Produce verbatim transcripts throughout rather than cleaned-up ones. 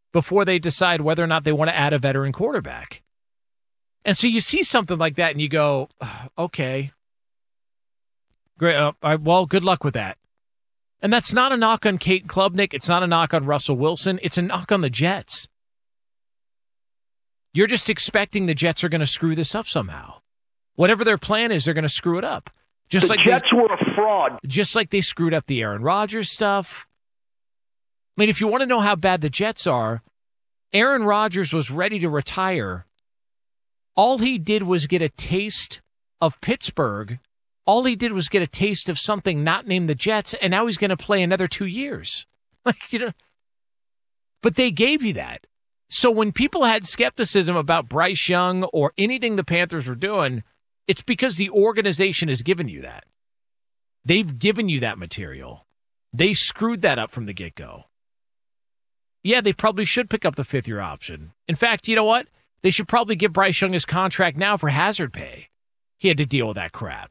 before they decide whether or not they want to add a veteran quarterback. And so you see something like that and you go, okay, great. Uh, all right, well, good luck with that. And that's not a knock on Kate Klubnik. It's not a knock on Russell Wilson. It's a knock on the Jets. You're just expecting the Jets are going to screw this up somehow. Whatever their plan is, they're going to screw it up. Just the like Jets they, were a fraud. Just like they screwed up the Aaron Rodgers stuff. I mean, if you want to know how bad the Jets are, Aaron Rodgers was ready to retire. All he did was get a taste of Pittsburgh. All he did was get a taste of something not named the Jets, and now he's going to play another two years. Like, you know, but they gave you that. So when people had skepticism about Bryce Young or anything the Panthers were doing, it's because the organization has given you that. They've given you that material. They screwed that up from the get-go. Yeah, they probably should pick up the fifth-year option. In fact, you know what? They should probably give Bryce Young his contract now for hazard pay. He had to deal with that crap.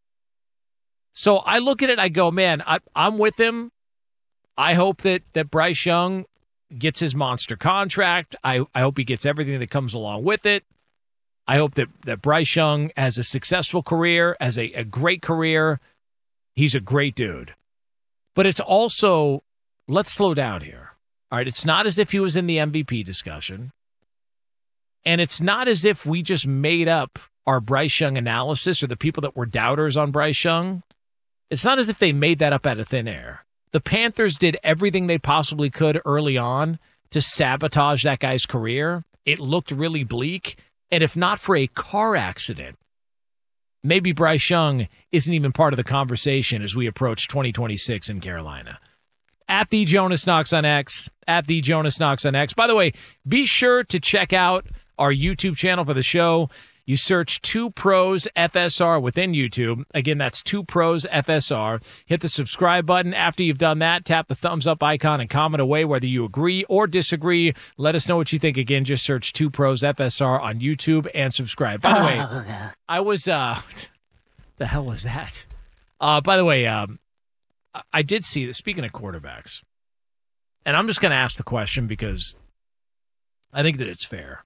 So I look at it, I go, man, I, I'm with him. I hope that, that Bryce Young gets his monster contract. I, I hope he gets everything that comes along with it. I hope that, that Bryce Young has a successful career, has a, a great career. He's a great dude. But it's also, let's slow down here. All right, it's not as if he was in the M V P discussion. And it's not as if we just made up our Bryce Young analysis or the people that were doubters on Bryce Young. It's not as if they made that up out of thin air. The Panthers did everything they possibly could early on to sabotage that guy's career. It looked really bleak. And if not for a car accident, maybe Bryce Young isn't even part of the conversation as we approach twenty twenty-six in Carolina. At the Jonas Knox on X, at the Jonas Knox on X. By the way, be sure to check out our YouTube channel for the show. You search Two Pros F S R within YouTube. Again, that's Two Pros F S R. Hit the subscribe button. After you've done that, tap the thumbs up icon and comment away whether you agree or disagree. Let us know what you think. Again, just search Two Pros F S R on YouTube and subscribe. By the way, I was, uh, what the hell was that? Uh, by the way, um, I did see that, speaking of quarterbacks, and I'm just going to ask the question because I think that it's fair.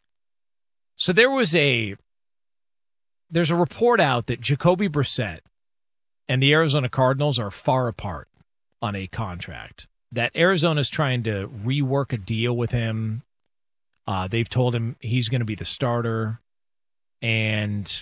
So there was a, there's a report out that Jacoby Brissett and the Arizona Cardinals are far apart on a contract, that Arizona's trying to rework a deal with him. Uh, they've told him he's going to be the starter, and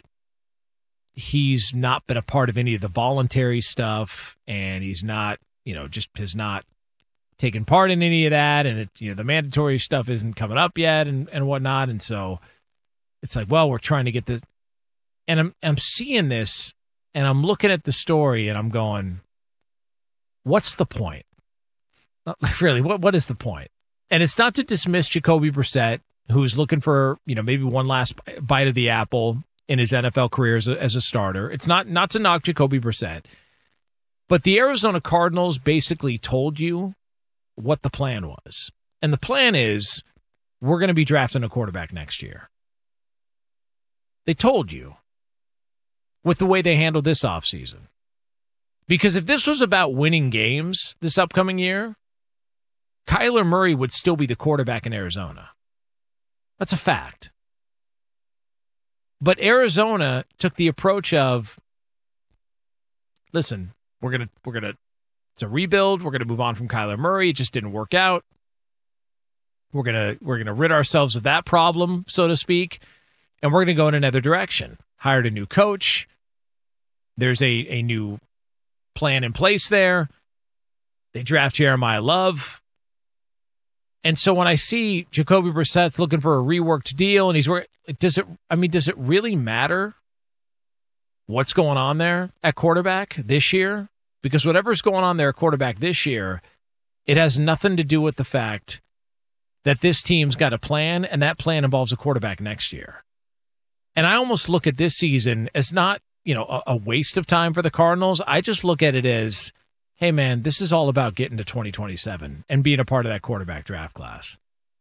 he's not been a part of any of the voluntary stuff, and he's not, you know, just has not taken part in any of that, and it, you know, the mandatory stuff isn't coming up yet and, and whatnot, and so it's like, well, we're trying to get this, and I'm I'm seeing this, and I'm looking at the story, and I'm going, what's the point? Like, really, what what is the point? And it's not to dismiss Jacoby Brissett, who's looking for, you know, maybe one last bite of the apple in his N F L career as a, as a starter. It's not not to knock Jacoby Brissett, but the Arizona Cardinals basically told you what the plan was, and the plan is we're going to be drafting a quarterback next year. They told you with the way they handled this offseason. Because if this was about winning games this upcoming year, Kyler Murray would still be the quarterback in Arizona. That's a fact. But Arizona took the approach of, listen, we're gonna we're gonna it's a rebuild, we're gonna move on from Kyler Murray. It just didn't work out. We're gonna we're gonna rid ourselves of that problem, so to speak. And we're going to go in another direction. Hired a new coach. There's a, a new plan in place there. They draft Jeremiah Love. And so when I see Jacoby Brissett's looking for a reworked deal, and he's does it? I mean, does it really matter what's going on there at quarterback this year? Because whatever's going on there at quarterback this year, it has nothing to do with the fact that this team's got a plan, and that plan involves a quarterback next year. And I almost look at this season as not, you know, a, a waste of time for the Cardinals. I just look at it as, hey, man, this is all about getting to twenty twenty-seven and being a part of that quarterback draft class.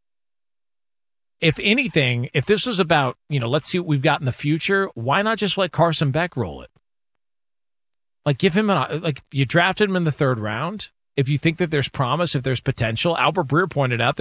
If anything, if this was about, you know, let's see what we've got in the future, why not just let Carson Beck roll it? Like, give him an, like, you drafted him in the third round. If you think that there's promise, if there's potential, Albert Breer pointed out